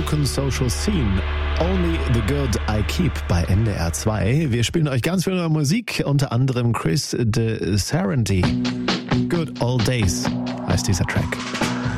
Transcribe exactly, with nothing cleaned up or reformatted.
Broken Social Scene. Only the Good I Keep bei N D R zwei. Wir spielen euch ganz viel neue Musik, unter anderem Chris de Serenity. Good Old Days heißt dieser Track.